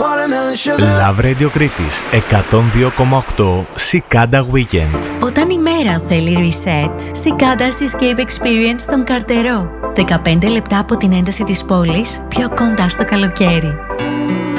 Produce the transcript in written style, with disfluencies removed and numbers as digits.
Love Radio Κρήτης 102,8 Cicada Weekend. Όταν η μέρα θέλει reset, Cicadas Escape Experience στον Καρτερό. 15 λεπτά από την ένταση της πόλης, πιο κοντά στο καλοκαίρι.